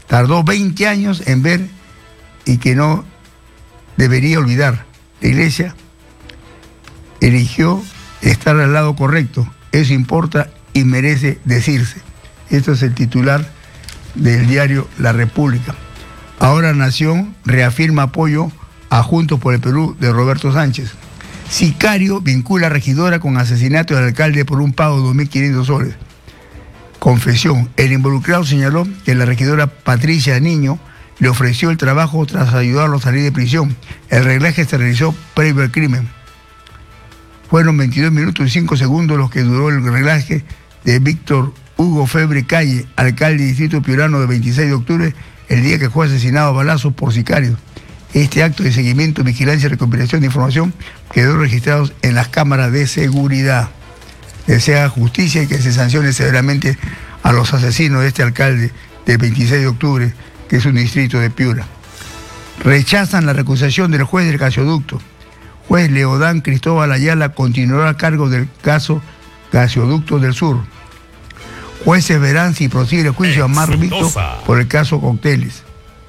Tardó 20 años en ver y que no debería olvidar. La iglesia eligió estar al lado correcto. Eso importa y merece decirse. Esto es el titular del diario La República. Ahora Nación reafirma apoyo a Juntos por el Perú de Roberto Sánchez. Sicario vincula a regidora con asesinato del alcalde por un pago de 2.500 soles. Confesión. El involucrado señaló que la regidora Patricia Niño le ofreció el trabajo tras ayudarlo a salir de prisión. El reglaje se realizó previo al crimen. Fueron 22 minutos y 5 segundos los que duró el reglaje de Víctor Hugo Febre Calle, alcalde de Distrito Piurano, de 26 de octubre, el día que fue asesinado a balazos por sicarios. Este acto de seguimiento, vigilancia y recopilación de información quedó registrado en las cámaras de seguridad. Desea justicia y que se sancione severamente a los asesinos de este alcalde del 26 de octubre, que es un distrito de Piura. Rechazan la recusación del juez del gasoducto. Juez Leodán Cristóbal Ayala continuará a cargo del caso Gasoducto del Sur. Jueces verán si prosigue el juicio a Mar Víctor por el caso Cócteles.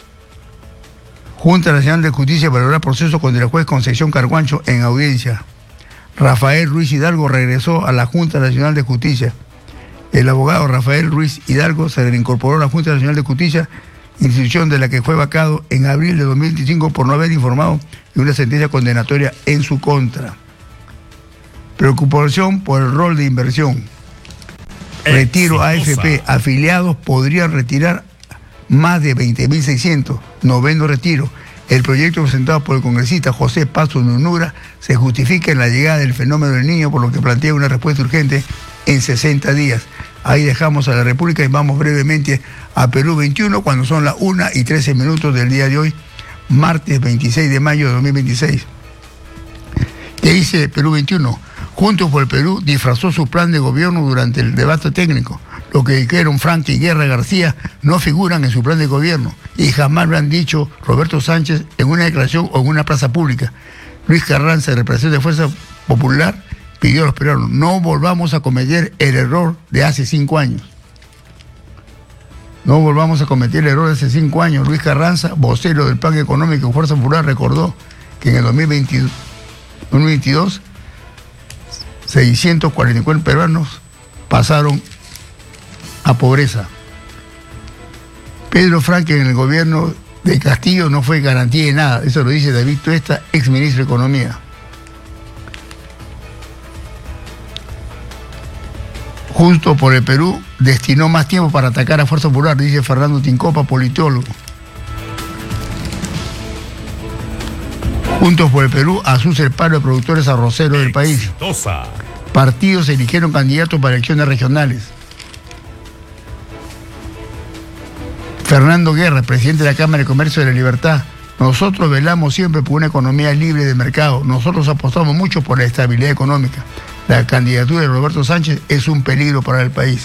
Junta Nacional de Justicia valorará proceso contra el juez Concepción Carguancho en audiencia. Rafael Ruiz Hidalgo regresó a la Junta Nacional de Justicia. El abogado Rafael Ruiz Hidalgo se reincorporó a la Junta Nacional de Justicia, institución de la que fue vacado en abril de 2025 por no haber informado de una sentencia condenatoria en su contra. Preocupación por el rol de inversión. Retiro AFP. Afiliados podrían retirar más de 20.600. Noveno retiro. El proyecto presentado por el congresista José Paso Nunura se justifica en la llegada del fenómeno del Niño, por lo que plantea una respuesta urgente en 60 días. Ahí dejamos a la República y vamos brevemente a Perú 21, cuando son las 1:13 del día de hoy, martes 26 de mayo de 2026. ¿Qué dice Perú 21? Juntos por el Perú disfrazó su plan de gobierno durante el debate técnico. Lo que dijeron Frank y Guerra García no figuran en su plan de gobierno y jamás lo han dicho Roberto Sánchez en una declaración o en una plaza pública. Luis Carranza, representante de Fuerza Popular, pidió a los peruanos: no volvamos a cometer el error de hace 5 años. No volvamos a cometer el error de hace 5 años. Luis Carranza, vocero del Plan Económico de Fuerza Popular, recordó que en el 2022 644 peruanos pasaron a pobreza. Pedro Franque en el gobierno de Castillo no fue garantía de nada. Eso lo dice David Tuesta, ex ministro de Economía. Juntos por el Perú destinó más tiempo para atacar a Fuerza Popular, dice Fernando Tincopa, politólogo. Juntos por el Perú asusa el paro de productores arroceros del país. Partidos eligieron candidatos para elecciones regionales. Fernando Guerra, presidente de la Cámara de Comercio de la Libertad: nosotros velamos siempre por una economía libre de mercado. Nosotros apostamos mucho por la estabilidad económica. La candidatura de Roberto Sánchez es un peligro para el país.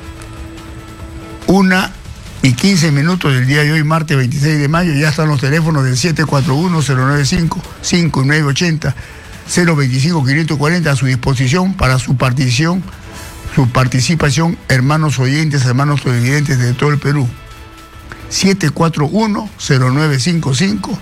1:15 del día de hoy, martes 26 de mayo. Ya están los teléfonos del 741-095-5 y 980-025-540 a su disposición para su participación, hermanos oyentes, hermanos televidentes de todo el Perú. 741-0955,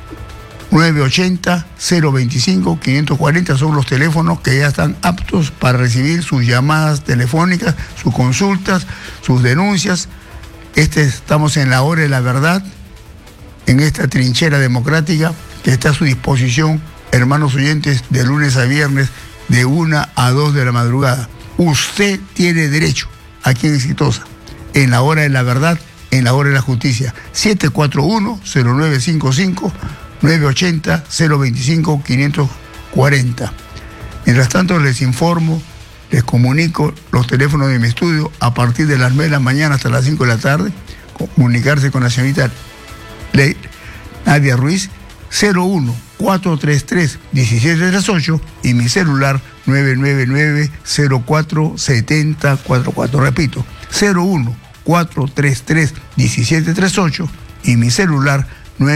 980-025-540 son los teléfonos que ya están aptos para recibir sus llamadas telefónicas, sus consultas, sus denuncias. Estamos en la hora de la verdad, en esta trinchera democrática que está a su disposición, hermanos oyentes, de lunes a viernes, de 1 a 2 de la madrugada. Usted tiene derecho, aquí en Exitosa, en la hora de la verdad, en la hora de la justicia. 741-0955, 980-025-540. Mientras tanto, les informo, les comunico los teléfonos de mi estudio a partir de las 9 de la mañana hasta las 5 de la tarde. Comunicarse con la señorita Nadia Ruiz, 01-433-1738, y mi celular 999-04-7044. Repito, 01-433-1738 y mi celular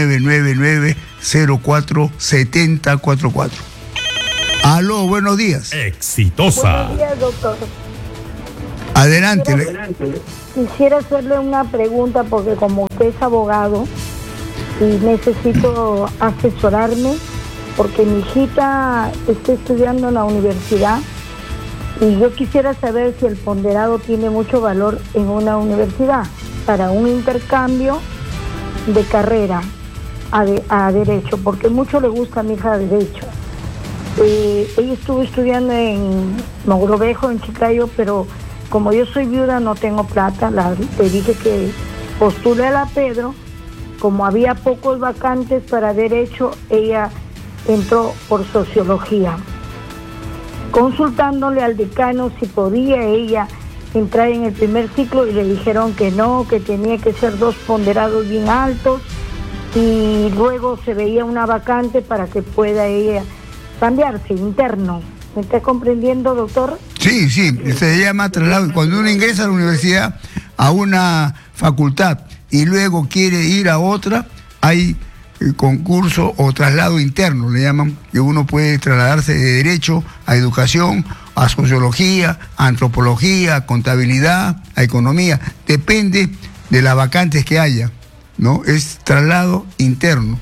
999-04-7044. Aló, buenos días. Exitosa. Buenos días, doctor. Adelante. Quisiera hacerle una pregunta porque como usted es abogado y necesito asesorarme porque mi hijita está estudiando en la universidad y yo quisiera saber si el ponderado tiene mucho valor en una universidad para un intercambio de carrera a Derecho, porque mucho le gusta a mi hija Derecho. Ella estuvo estudiando en Mogrovejo, en Chiclayo, pero como yo soy viuda no tengo plata, le dije que postule a la Pedro, como había pocos vacantes para Derecho, ella entró por Sociología. Consultándole al decano si podía ella entrar en el primer ciclo y le dijeron que no, que tenía que ser 2 ponderados bien altos y luego se veía una vacante para que pueda ella cambiarse interno. ¿Me está comprendiendo, doctor? Sí, se llama traslado. Cuando uno ingresa a la universidad, a una facultad, y luego quiere ir a otra, hay concurso o traslado interno, le llaman, que uno puede trasladarse de Derecho a Educación, a Sociología, a Antropología, a Contabilidad, a Economía. Depende de las vacantes que haya, ¿no? Es traslado interno.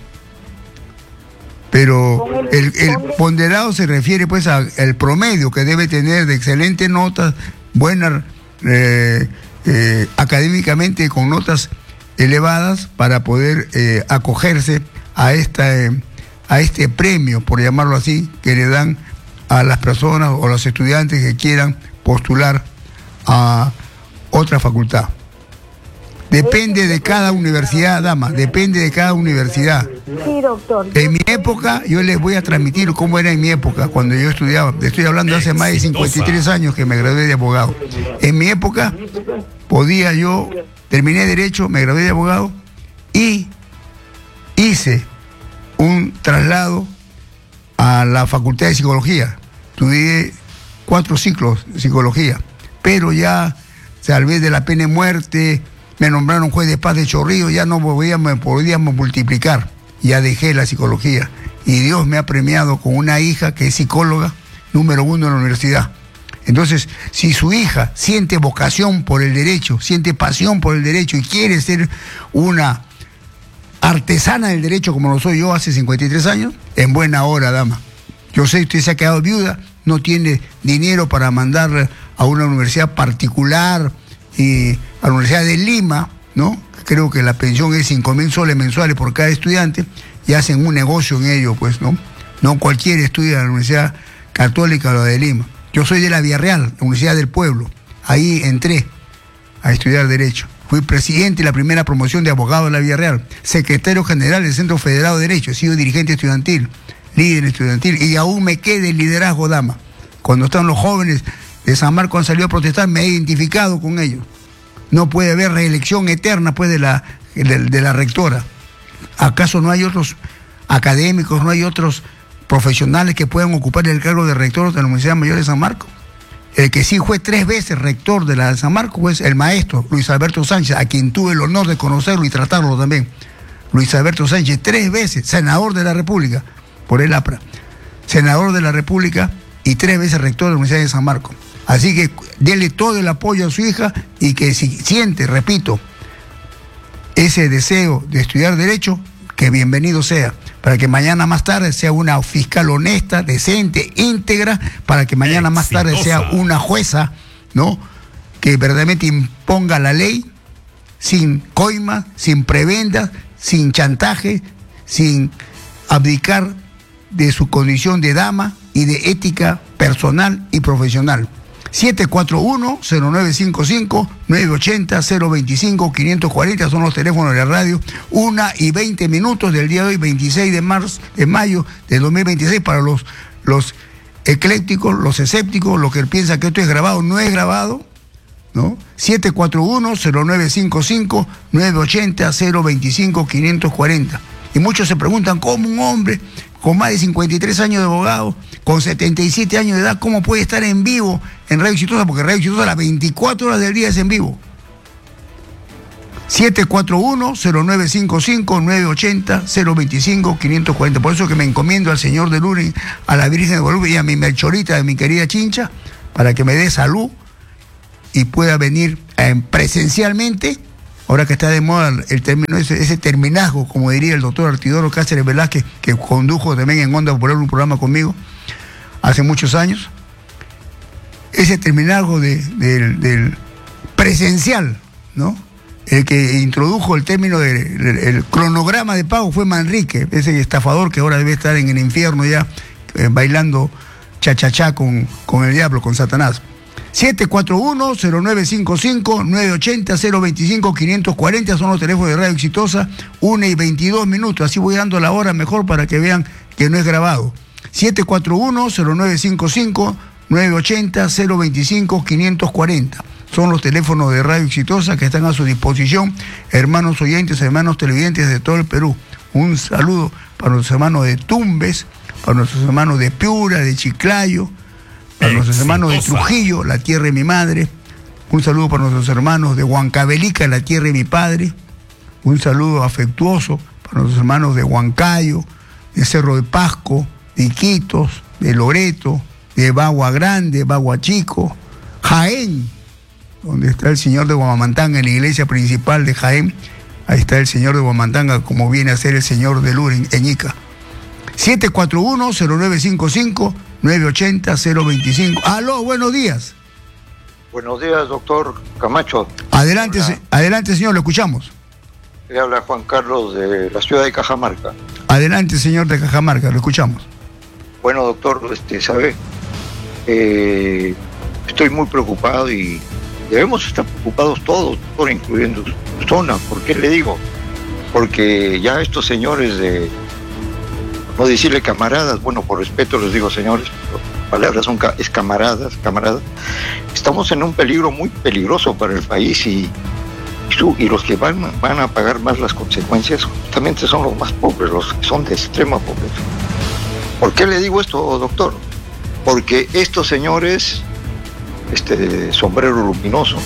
Pero el ponderado se refiere pues al promedio que debe tener de excelentes notas, buenas académicamente con notas elevadas para poder acogerse a este premio, por llamarlo así, que le dan a las personas o los estudiantes que quieran postular a otra facultad. Depende de cada universidad, dama, depende de cada universidad. Sí, doctor. En mi época, yo les voy a transmitir cómo era en mi época, cuando yo estudiaba. Estoy hablando de hace más de 53 años que me gradué de abogado. En mi época, terminé Derecho, me gradué de abogado y hice un traslado a la Facultad de Psicología. Estudié 4 ciclos de Psicología, pero ya, salvé de la pena de muerte, me nombraron juez de paz de Chorrillos, ya no podíamos multiplicar, ya dejé la psicología y Dios me ha premiado con una hija que es psicóloga número 1 en la universidad. Entonces, si su hija siente vocación por el derecho, siente pasión por el derecho y quiere ser una artesana del derecho como lo soy yo hace 53 años, en buena hora, dama. Yo sé que usted se ha quedado viuda, no tiene dinero para mandar a una universidad particular, y a la Universidad de Lima, ¿no? Creo que la pensión es 5.000 soles mensuales por cada estudiante y hacen un negocio en ello, pues, ¿no? No cualquiera estudia en la Universidad Católica o la de Lima. Yo soy de la Villarreal, la Universidad del Pueblo. Ahí entré a estudiar Derecho. Fui presidente de la primera promoción de abogados de la Villarreal, secretario general del Centro Federado de Derecho, he sido dirigente estudiantil, líder estudiantil, y aún me queda el liderazgo, dama. Cuando están los jóvenes de San Marcos han salido a protestar, me he identificado con ellos. No puede haber reelección eterna pues de la rectora. ¿Acaso no hay otros académicos, no hay otros profesionales que puedan ocupar el cargo de rector de la Universidad Mayor de San Marcos? El que sí fue 3 veces rector de la de San Marcos fue el maestro Luis Alberto Sánchez, a quien tuve el honor de conocerlo y tratarlo también. Luis Alberto Sánchez, 3 veces senador de la República, por el APRA, senador de la República y 3 veces rector de la Universidad de San Marcos. Así que déle todo el apoyo a su hija y que si siente, repito, ese deseo de estudiar Derecho, que bienvenido sea, para que mañana más tarde sea una fiscal honesta, decente, íntegra, para que mañana más tarde sea una jueza, ¿no? Que verdaderamente imponga la ley sin coima, sin prebendas, sin chantaje, sin abdicar de su condición de dama y de ética personal y profesional. 741-0955, 980-025-540 son los teléfonos de la radio. 1:20 del día de hoy, 26 de mayo de 2026, para los eclécticos, los escépticos, los que piensan que esto es grabado, no es grabado, ¿no? 741-0955, 980-025-540. Y muchos se preguntan cómo un hombre con más de 53 años de abogado, con 77 años de edad, ¿cómo puede estar en vivo en Radio Exitosa? Porque Radio Exitosa las 24 horas del día es en vivo. 741-0955, 980-025-540. Por eso que me encomiendo al Señor de Lourdes, a la Virgen de Guadalupe y a mi Melchorita, de mi querida Chincha, para que me dé salud y pueda venir presencialmente, ahora que está de moda el término, ese terminazgo, como diría el doctor Artidoro Cáceres Velázquez, que condujo también en Onda Popular un programa conmigo hace muchos años, ese terminazgo del presencial, ¿no? El que introdujo el término del cronograma de pago fue Manrique, ese estafador que ahora debe estar en el infierno ya, bailando cha-cha-cha con el diablo, con Satanás. 741-0955-980-025-540 son los teléfonos de Radio Exitosa, 1:22, así voy dando la hora mejor para que vean que no es grabado. 741-0955-980-025-540 son los teléfonos de Radio Exitosa que están a su disposición, hermanos oyentes, hermanos televidentes de todo el Perú. Un saludo para nuestros hermanos de Tumbes, para nuestros hermanos de Piura, de Chiclayo, para nuestros hermanos de Trujillo, la tierra de mi madre. Un saludo para nuestros hermanos de Huancavelica, la tierra de mi padre. Un saludo afectuoso para nuestros hermanos de Huancayo, de Cerro de Pasco, de Iquitos, de Loreto, de Bagua Grande, Bagua Chico, Jaén, donde está el señor de Huamantanga, en la iglesia principal de Jaén. Ahí está el señor de Huamantanga, como viene a ser el señor de Luren, en Ica. 741-0955-980-025. Aló, buenos días. Buenos días, doctor Camacho. Adelante, adelante, señor, lo escuchamos. Le habla Juan Carlos de la ciudad de Cajamarca. Adelante, señor de Cajamarca, lo escuchamos. Bueno, doctor, sabe, estoy muy preocupado y debemos estar preocupados todos, doctor, incluyendo su zona. ¿Por qué le digo? Porque ya estos señores de, no decirle camaradas, bueno, por respeto les digo señores, palabras es camaradas, estamos en un peligro muy peligroso para el país y los que van a pagar más las consecuencias justamente son los más pobres, los que son de extrema pobreza. ¿Por qué le digo esto, doctor? Porque estos señores, sombrero luminoso,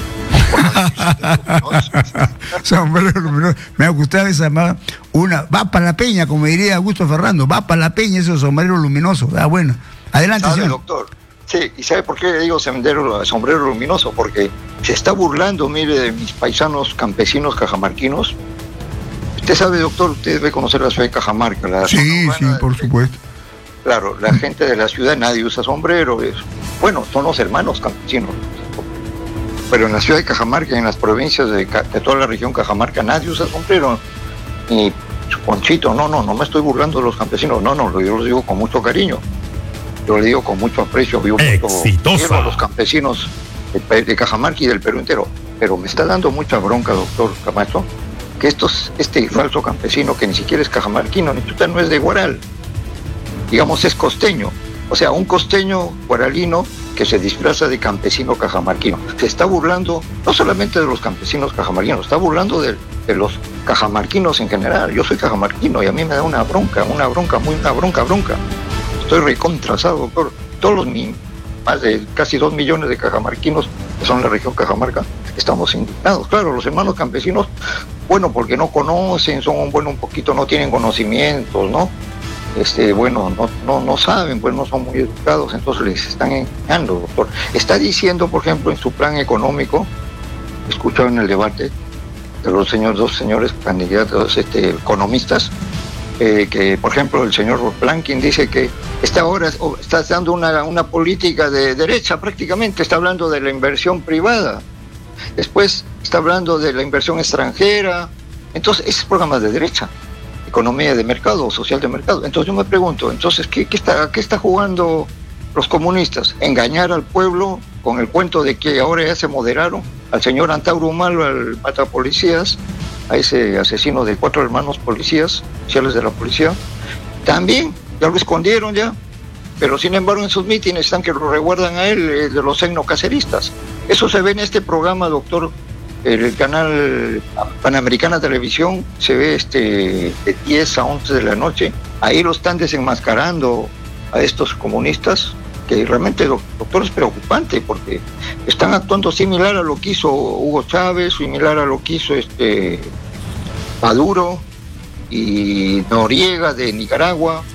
sombrero luminoso, me ha gustado esa, va para la peña, como diría Augusto Ferrando, va para la peña ese sombrero luminoso. Bueno, adelante, ¿sabe, señor? Doctor? Sí, ¿y sabe por qué le digo sombrero luminoso? Porque se está burlando, mire, de mis paisanos campesinos cajamarquinos. Usted sabe, doctor, usted debe conocer la ciudad de Cajamarca. Sí, por supuesto. Claro, la gente de la ciudad, nadie usa sombrero. Bueno, son los hermanos campesinos. Pero en la ciudad de Cajamarca, en las provincias de toda la región Cajamarca, nadie usa sombrero. Ni ponchito, no me estoy burlando de los campesinos. No, yo los digo con mucho cariño. Yo le digo con mucho aprecio. Quiero a los campesinos de Cajamarca y del Perú entero. Pero me está dando mucha bronca, doctor Camacho, que este falso campesino, que ni siquiera es cajamarquino, ni chuta, no es de Guaral, digamos es costeño, o sea, un costeño guaralino que se disfraza de campesino cajamarquino. Se está burlando no solamente de los campesinos cajamarquinos, está burlando de los cajamarquinos en general. Yo soy cajamarquino y a mí me da una bronca. Estoy recontrasado, doctor. Todos los más de casi 2 millones de cajamarquinos que son la región Cajamarca, estamos indignados. Claro, los hermanos campesinos, bueno, porque no conocen, son, bueno, un poquito, no tienen conocimientos, ¿no? No saben, pues no son muy educados, entonces les están engañando, doctor. Está diciendo, por ejemplo, en su plan económico, escuchado en el debate de los dos señores candidatos economistas, que, por ejemplo, el señor Blanquín dice que ahora está dando una política de derecha prácticamente, está hablando de la inversión privada, después está hablando de la inversión extranjera, entonces ese es programa de derecha, economía de mercado, social de mercado. Entonces yo me pregunto, entonces, ¿qué está jugando los comunistas? Engañar al pueblo con el cuento de que ahora ya se moderaron, al señor Antauro Humala, al matapolicías, a ese asesino de 4 hermanos policías, oficiales de la policía, también, ya lo escondieron ya, pero sin embargo en sus mítines están que lo reguardan a él, de los etnocaceristas. Eso se ve en este programa, doctor, el canal Panamericana Televisión, se ve de 10 a 11 de la noche, ahí lo están desenmascarando a estos comunistas, que realmente, doctor, es preocupante, porque están actuando similar a lo que hizo Hugo Chávez, similar a lo que hizo Maduro y Noriega de Nicaragua,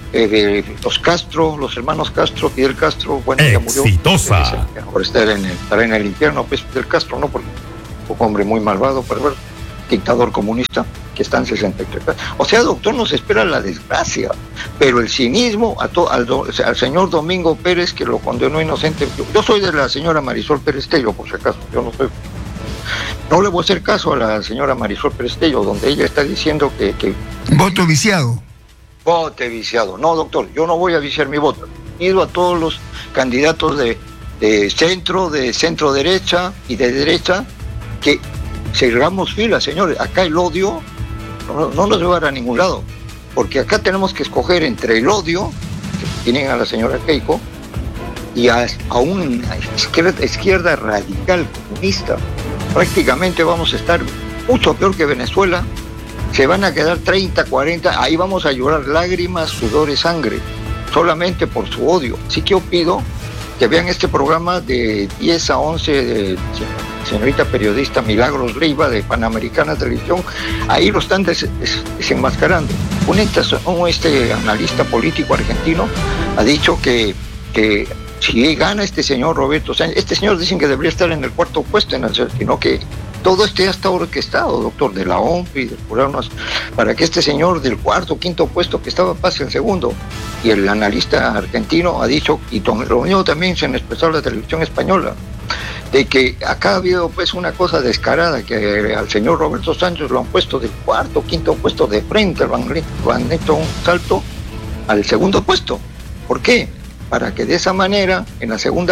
de los Castro, los hermanos Castro, Fidel Castro, bueno, ya murió. Exitosa. Ahora estará en el infierno, pues Fidel Castro, ¿no? Porque un hombre muy malvado, perverso, dictador comunista, que está en 63. O sea, doctor, nos espera la desgracia, pero el cinismo al señor Domingo Pérez, que lo condenó inocente. Yo soy de la señora Marisol Pérez Tello, por si acaso, no le voy a hacer caso a la señora Marisol Pérez Tello, donde ella está diciendo que voto viciado. Vote viciado. No, doctor, yo no voy a viciar mi voto. Pido a todos los candidatos de centro derecha y de derecha que cerramos filas, señores. Acá el odio no nos llevará a ningún lado, porque acá tenemos que escoger entre el odio que tienen a la señora Keiko y a una izquierda radical comunista. Prácticamente vamos a estar mucho peor que Venezuela. Se van a quedar 30, 40, ahí vamos a llorar lágrimas, sudor y sangre, solamente por su odio. Así que yo pido que vean este programa de 10 a 11 de señorita periodista Milagros Leiva de Panamericana Televisión. Ahí lo están desenmascarando. Este analista político argentino ha dicho que si gana este señor Roberto Sánchez, este señor dicen que debería estar en el cuarto puesto, sino que todo ya está orquestado, doctor, de la OMP y de programas, para que este señor del cuarto, quinto puesto que estaba pase el segundo. Y el analista argentino ha dicho, y lo mismo también se han expresado en la televisión española, de que acá ha habido pues una cosa descarada, que al señor Roberto Sánchez lo han puesto del cuarto, quinto puesto de frente, lo han hecho un salto al segundo puesto. ¿Por qué? Para que de esa manera, en la segunda